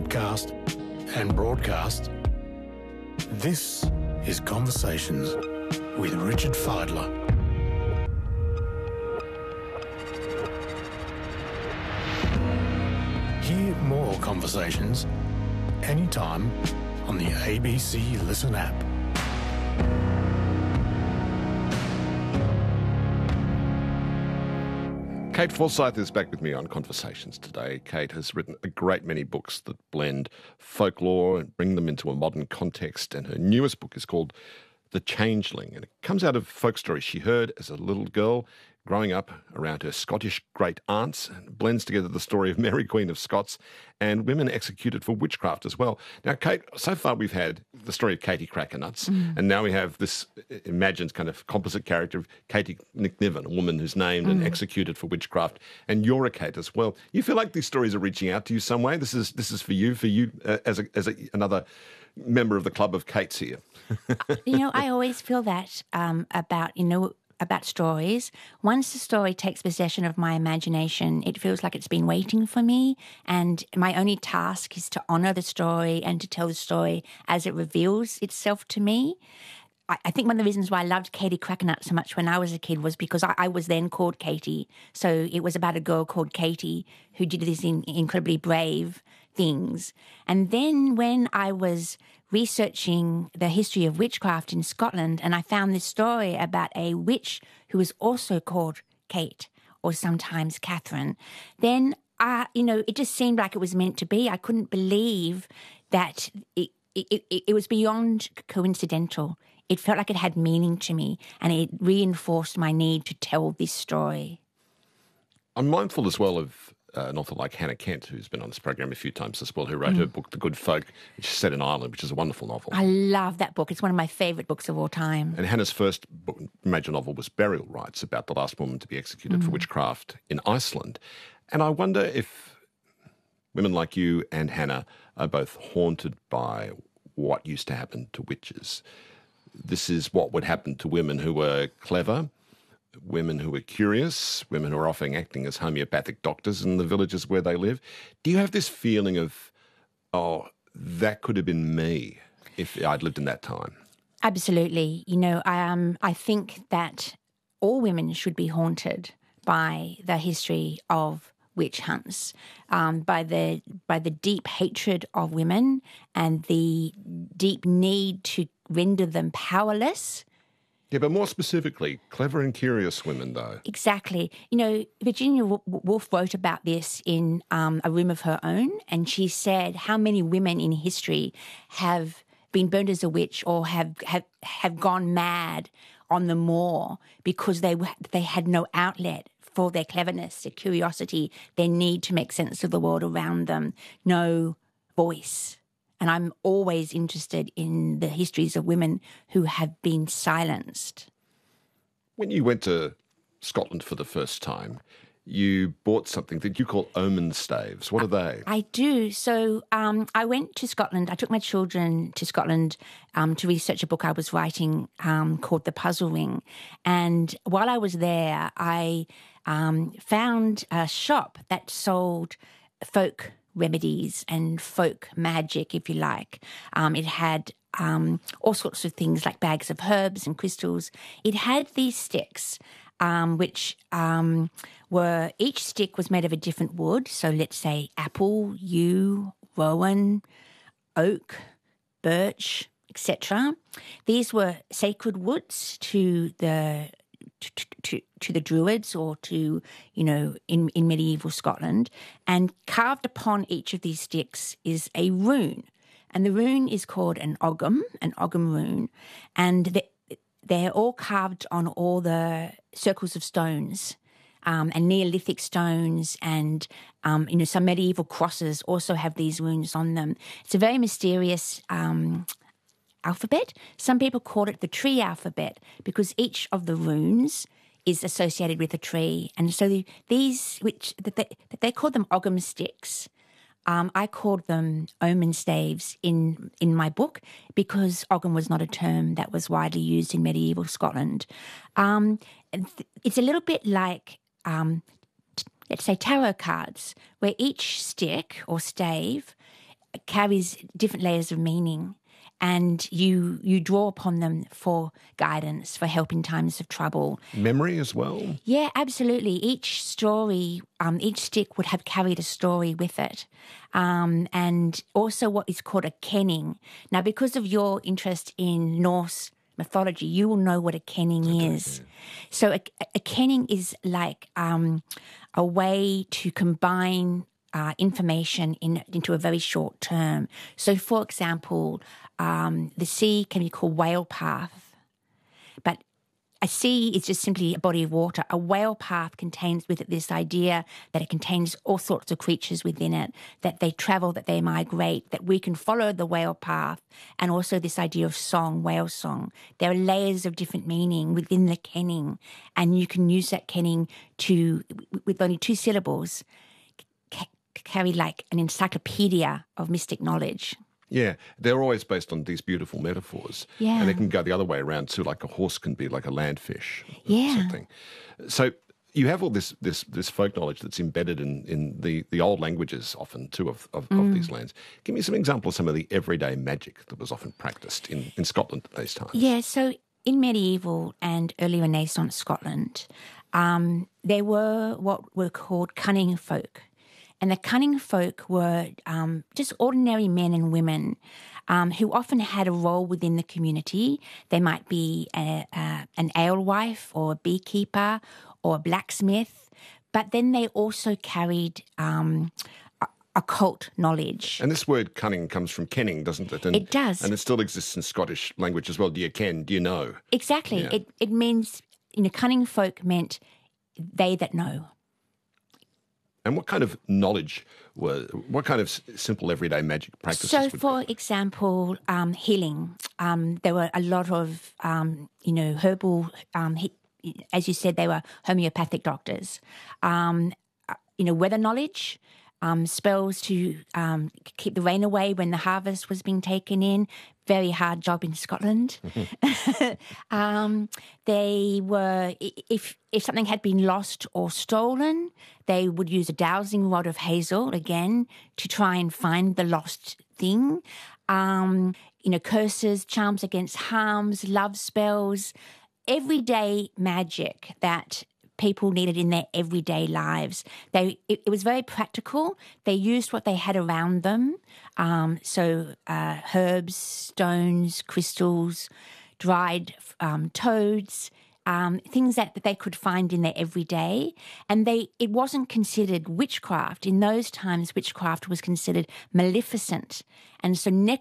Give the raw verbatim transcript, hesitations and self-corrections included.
podcast and broadcast, this is Conversations with Richard Fidler. Hear more conversations anytime on the A B C Listen app. Kate Forsyth is back with me on Conversations today. Kate has written a great many books that blend folklore and bring them into a modern context, and her newest book is called The Changeling, and it comes out of folk stories she heard as a little girl growing up around her Scottish great aunts, and blends together the story of Mary Queen of Scots and women executed for witchcraft as well. Now, Kate, so far we've had the story of Katie Crackernuts, mm. and now we have this imagined kind of composite character of Katie McNiven, a woman who's named mm. and executed for witchcraft, and you're a Kate as well. You feel like these stories are reaching out to you some way? This is this is for you, for you uh, as a, as a, another member of the club of Kates here. You know, I always feel that um, about, you know, about stories. Once the story takes possession of my imagination, it feels like it's been waiting for me, and my only task is to honour the story and to tell the story as it reveals itself to me. I, I think one of the reasons why I loved Katie Crackernuts so much when I was a kid was because I, I was then called Katie. So it was about a girl called Katie who did these in, incredibly brave things. And then when I was researching the history of witchcraft in Scotland, and I found this story about a witch who was also called Kate, or sometimes Catherine, then, uh, you know, it just seemed like it was meant to be. I couldn't believe that it, it, it, it was beyond coincidental. It felt like it had meaning to me, and it reinforced my need to tell this story. I'm mindful as well of Uh, an author like Hannah Kent, who's been on this program a few times as well, who wrote mm. her book, The Good Folk, which is set in Ireland, which is a wonderful novel. I love that book. It's one of my favourite books of all time. And Hannah's first book, major novel was Burial Rites, about the last woman to be executed mm. for witchcraft in Iceland. And I wonder if women like you and Hannah are both haunted by what used to happen to witches. This is what would happen to women who were clever, women who were curious, women who are often acting as homeopathic doctors in the villages where they live. Do you have this feeling of, oh, that could have been me if I'd lived in that time? Absolutely. You know, um, I think that all women should be haunted by the history of witch hunts, um, by the by the deep hatred of women and the deep need to render them powerless. Yeah, but more specifically, clever and curious women, though. Exactly. You know, Virginia Woolf wrote about this in um, A Room of Her Own, and she said how many women in history have been burned as a witch or have have, have gone mad on the moor because they they had no outlet for their cleverness, their curiosity, their need to make sense of the world around them, no voice. And I'm always interested in the histories of women who have been silenced. When you went to Scotland for the first time, you bought something that you call omen staves. What are they? I do. So um, I went to Scotland. I took my children to Scotland um, to research a book I was writing um, called The Puzzle Ring. And while I was there, I um, found a shop that sold folk remedies and folk magic, if you like. Um, it had um, all sorts of things like bags of herbs and crystals. It had these sticks, um, which um, were, each stick was made of a different wood. So let's say apple, yew, rowan, oak, birch, et cetera. These were sacred woods to the To, to, to the Druids or to, you know, in, in medieval Scotland. And carved upon each of these sticks is a rune. And the rune is called an ogham, an ogham rune. And they, they're all carved on all the circles of stones um, and Neolithic stones, and, um, you know, some medieval crosses also have these runes on them. It's a very mysterious um alphabet. Some people call it the tree alphabet because each of the runes is associated with a tree. And so the, these, which that they, that they called them ogham sticks, um, I called them omen staves in, in my book because ogham was not a term that was widely used in medieval Scotland. Um, it's a little bit like, um, let's say, tarot cards, where each stick or stave carries different layers of meaning, and you you draw upon them for guidance, for help in times of trouble. Memory as well? Yeah, absolutely. Each story, um, each stick would have carried a story with it. Um, and also what is called a kenning. Now, because of your interest in Norse mythology, you will know what a kenning Okay, is. yeah. So a, a kenning is like um, a way to combine uh, information in, into a very short term. So, for example, um, the sea can be called whale path, but a sea is just simply a body of water. A whale path contains with it this idea that it contains all sorts of creatures within it, that they travel, that they migrate, that we can follow the whale path, and also this idea of song, whale song. There are layers of different meaning within the kenning, and you can use that kenning to, with only two syllables, c- carry like an encyclopedia of mystic knowledge. Yeah, they're always based on these beautiful metaphors. Yeah. And they can go the other way around too, like a horse can be like a landfish or Yeah. something. So you have all this this this folk knowledge that's embedded in, in the, the old languages often too of, of, Mm. of these lands. Give me some examples of some of the everyday magic that was often practiced in, in Scotland at these times. Yeah, so in medieval and early Renaissance Scotland, um, there were what were called cunning folk. And the cunning folk were um, just ordinary men and women um, who often had a role within the community. They might be a, a, an alewife or a beekeeper or a blacksmith, but then they also carried um, a- occult knowledge. And this word cunning comes from kenning, doesn't it? And, It does. And it still exists in Scottish language as well. Do you ken? Do you know? Exactly. Yeah. It, it means, you know, cunning folk meant they that know. And what kind of knowledge were, what kind of s- simple everyday magic practices So, would for example, um, healing. Um, there were a lot of, um, you know, herbal, um, he, as you said, they were homeopathic doctors. Um, uh, you know, weather knowledge, um, spells to um, keep the rain away when the harvest was being taken in. Very hard job in Scotland. um, they were, i- if if something had been lost or stolen, they would use a dowsing rod of hazel again to try and find the lost thing. Um, you know, curses, charms against harms, love spells, everyday magic that people needed in their everyday lives. They it, it was very practical. They used what they had around them, um, so uh, herbs, stones, crystals, dried um, toads, um, things that, that they could find in their everyday. And they it wasn't considered witchcraft. In those times, witchcraft was considered maleficent. And so